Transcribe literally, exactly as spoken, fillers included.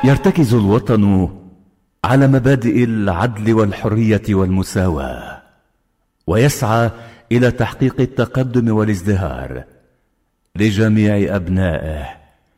يرتكز الوطن على مبادئ العدل والحرية والمساواة، ويسعى إلى تحقيق التقدم والازدهار لجميع أبنائه